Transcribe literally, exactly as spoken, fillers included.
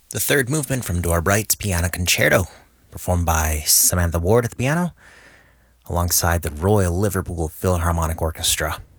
The third movement from Dora Bright's Piano Concerto, performed by Samantha Ward at the piano, alongside the Royal Liverpool Philharmonic Orchestra.